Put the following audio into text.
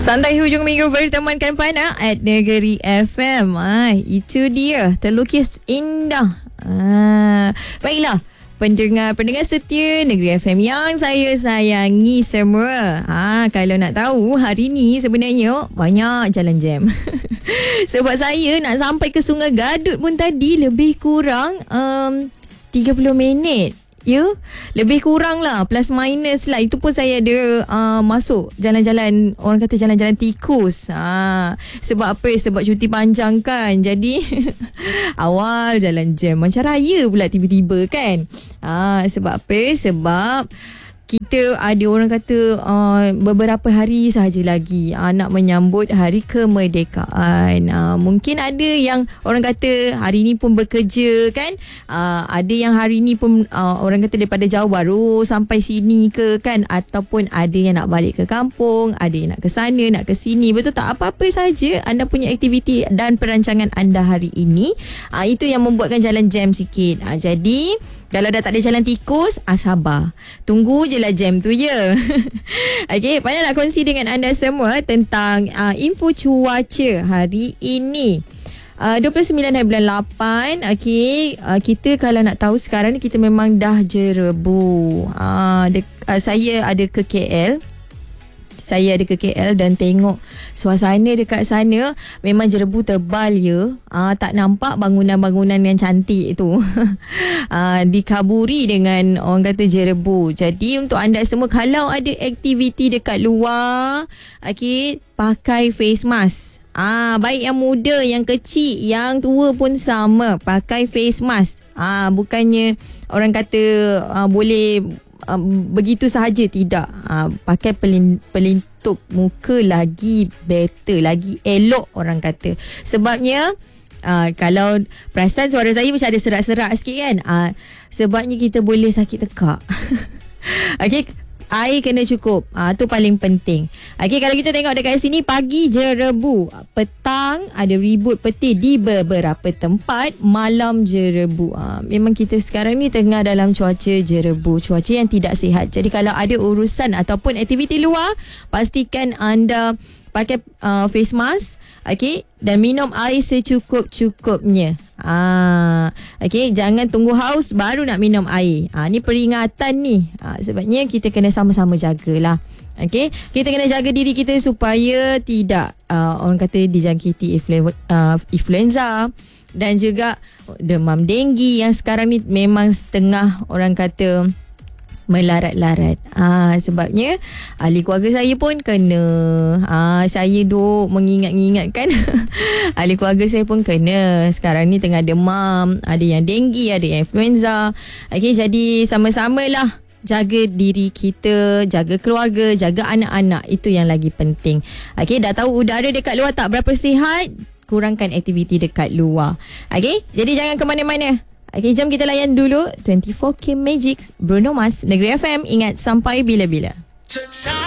Santai hujung minggu bertemankan Pana at Negeri FM. Itu dia, terlukis indah. Baiklah, pendengar setia Negeri FM yang saya sayangi semua. Kalau nak tahu, hari ni sebenarnya banyak jalan jam. Sebab saya nak sampai ke Sungai Gadut pun tadi lebih kurang 30 minit. Ya, lebih kurang lah, plus minus lah. Itu pun saya ada masuk jalan-jalan, orang kata jalan-jalan tikus. Sebab apa? Sebab cuti panjang kan. Jadi awal jalan jam macam raya pula tiba-tiba kan. Sebab apa? Sebab kita ada orang kata beberapa hari sahaja lagi nak menyambut hari kemerdekaan. Mungkin ada yang orang kata hari ni pun bekerja kan. Ada yang hari ni pun orang kata daripada jauh baru sampai sini ke kan. Ataupun ada yang nak balik ke kampung, ada yang nak ke sana, nak ke sini. Betul tak? Apa-apa saja anda punya aktiviti dan perancangan anda hari ini, itu yang membuatkan jalan jam sikit. Jadi kalau dah tak ada jalan tikus, sabar. Tunggu je lah jam tu je. Okey, Pana nak kongsi dengan anda semua tentang info cuaca hari ini. 29 hari bulan 8. Okey, kita kalau nak tahu sekarang ni kita memang dah jerebu. Saya ada ke KL. Dan tengok suasana dekat sana memang jerebu tebal ya. Tak nampak bangunan-bangunan yang cantik tu. Dikaburi dengan orang kata jerebu. Jadi untuk anda semua, kalau ada aktiviti dekat luar, okay, pakai face mask. Baik yang muda, yang kecil, yang tua pun sama, pakai face mask. Bukannya orang kata boleh begitu sahaja, tidak. Pakai pelintuk muka lagi better, lagi elok orang kata. Sebabnya kalau perasan suara saya macam ada serak-serak sikit kan, sebabnya kita boleh sakit tekak. Okey, air kena cukup. Tu paling penting. Okey, kalau kita tengok dekat sini, pagi jerebu, petang ada ribut peti di beberapa tempat, malam jerebu. Memang kita sekarang ni tengah dalam cuaca jerebu, cuaca yang tidak sihat. Jadi kalau ada urusan ataupun aktiviti luar, pastikan anda pakai face mask, okey, dan minum air secukup-cukupnya. Okey, jangan tunggu haus baru nak minum air. Ni peringatan ni. Sebabnya kita kena sama-sama jagalah. Okey, kita kena jaga diri kita supaya tidak orang kata dijangkiti influenza dan juga demam denggi yang sekarang ni memang setengah orang kata melarat-larat. Sebabnya ahli keluarga saya pun kena. Saya duk mengingat-ingatkan ahli keluarga saya pun kena. Sekarang ni tengah demam, ada yang denggi, ada yang influenza. Okey, jadi sama-sama lah jaga diri kita, jaga keluarga, jaga anak-anak. Itu yang lagi penting. Okey, dah tahu udara dekat luar tak berapa sihat, kurangkan aktiviti dekat luar. Okey, jadi jangan ke mana-mana. Okay, jom kita layan dulu 24K Magic, Bruno Mars, Negeri FM. Ingat, sampai bila-bila.